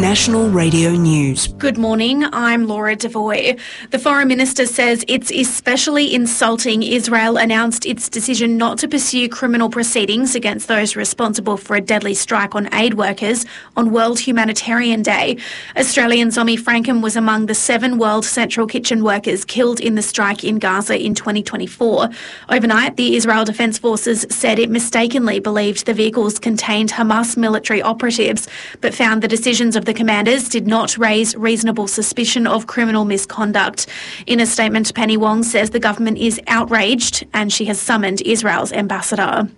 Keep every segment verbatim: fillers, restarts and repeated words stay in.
National Radio News. Good morning, I'm Laura Devoy. The Foreign Minister says it's especially insulting Israel announced its decision not to pursue criminal proceedings against those responsible for a deadly strike on aid workers on World Humanitarian Day. Australian Zomi Frankham was among the seven World Central Kitchen workers killed in the strike in Gaza in twenty twenty-four. Overnight, the Israel Defence Forces said it mistakenly believed the vehicles contained Hamas military operatives, but found the decisions of the commanders did not raise reasonable suspicion of criminal misconduct. In a statement, Penny Wong says the government is outraged and she has summoned Israel's ambassador.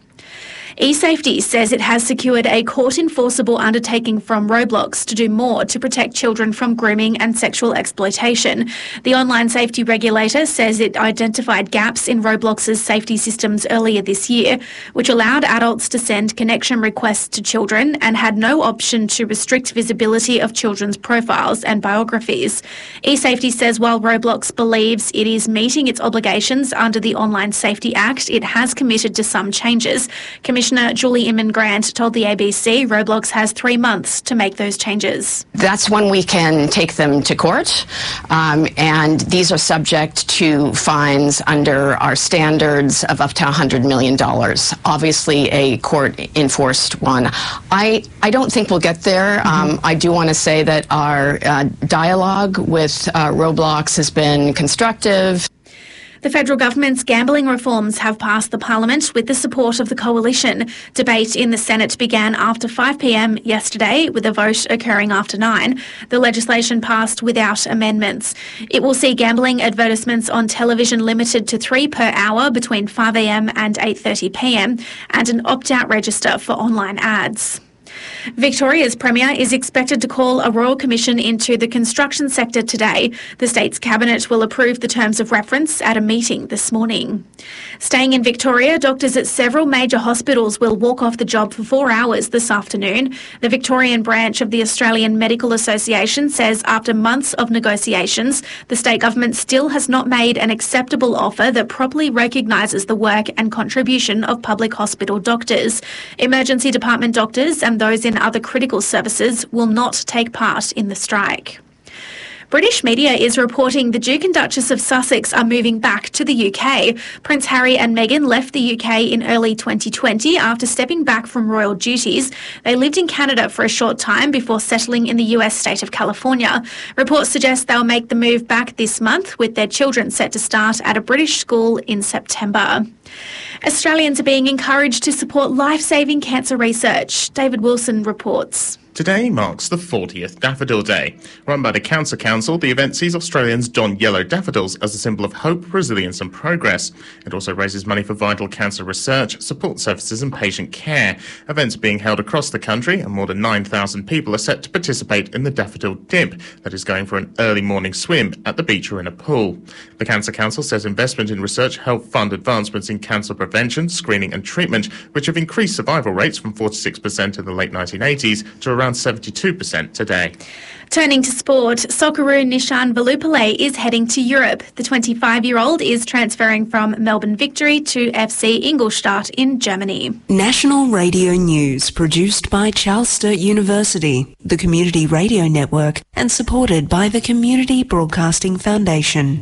eSafety says it has secured a court-enforceable undertaking from Roblox to do more to protect children from grooming and sexual exploitation. The online safety regulator says it identified gaps in Roblox's safety systems earlier this year, which allowed adults to send connection requests to children and had no option to restrict visibility of children's profiles and biographies. eSafety says while Roblox believes it is meeting its obligations under the Online Safety Act, it has committed to some changes. Commissioner Julie Inman-Grant told the A B C Roblox has three months to make those changes. That's when we can take them to court, um, and these are subject to fines under our standards of up to one hundred million dollars. Obviously a court-enforced one. I, I don't think we'll get there. Mm-hmm. Um, I do want to say that our uh, dialogue with uh, Roblox has been constructive. The federal government's gambling reforms have passed the parliament with the support of the coalition. Debate in the Senate began after five p m yesterday, with a vote occurring after nine. The legislation passed without amendments. It will see gambling advertisements on television limited to three per hour between five a m and eight thirty p m and an opt-out register for online ads. Victoria's Premier is expected to call a royal commission into the construction sector today. The state's cabinet will approve the terms of reference at a meeting this morning. Staying in Victoria, doctors at several major hospitals will walk off the job for four hours this afternoon. The Victorian branch of the Australian Medical Association says after months of negotiations, the state government still has not made an acceptable offer that properly recognises the work and contribution of public hospital doctors. Emergency department doctors and those in other critical services will not take part in the strike. British media is reporting the Duke and Duchess of Sussex are moving back to the U K. Prince Harry and Meghan left the U K in early twenty twenty after stepping back from royal duties. They lived in Canada for a short time before settling in the U S state of California. Reports suggest they'll make the move back this month, with their children set to start at a British school in September. Australians are being encouraged to support life-saving cancer research. David Wilson reports. Today marks the fortieth Daffodil Day. Run by the Cancer Council, the event sees Australians don yellow daffodils as a symbol of hope, resilience and progress. It also raises money for vital cancer research, support services and patient care. Events are being held across the country, and more than nine thousand people are set to participate in the Daffodil Dip, that is going for an early morning swim at the beach or in a pool. The Cancer Council says investment in research help fund advancements in cancer prevention, screening and treatment, which have increased survival rates from forty-six percent in the late nineteen eighties to around seventy-two percent today. Turning to sport, Socceroo Nishan Velupillay is heading to Europe. The twenty-five-year-old is transferring from Melbourne Victory to F C Ingolstadt in Germany. National Radio News, produced by Charles Sturt University, the Community Radio Network, and supported by the Community Broadcasting Foundation.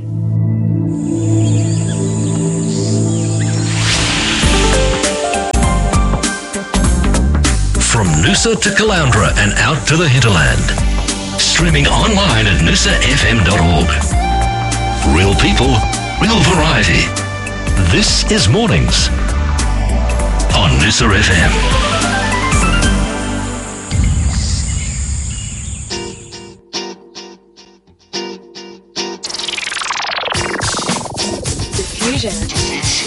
From Noosa to Caloundra and out to the hinterland. Streaming online at noosa f m dot org. Real people, real variety. This is Mornings on Noosa F M. Diffusion.